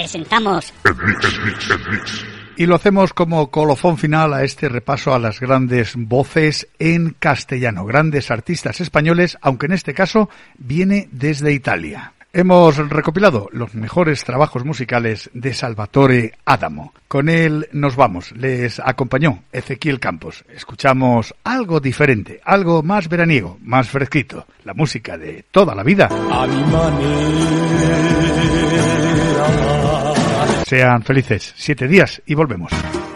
presentamos... Y lo hacemos como colofón final a este repaso a las grandes voces en castellano, grandes artistas españoles, aunque en este caso viene desde Italia. Hemos recopilado los mejores trabajos musicales de Salvatore Adamo. Con él nos vamos. Les acompañó Ezequiel Campos. Escuchamos algo diferente, algo más veraniego, más fresquito. La música de toda la vida. A mi manera. Sean felices. 7 días y volvemos.